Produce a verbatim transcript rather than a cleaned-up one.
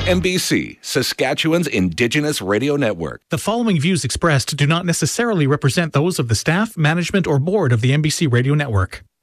N B C, Saskatchewan's Indigenous Radio Network. The following views expressed do not necessarily represent those of the staff, management, or board of the N B C Radio Network.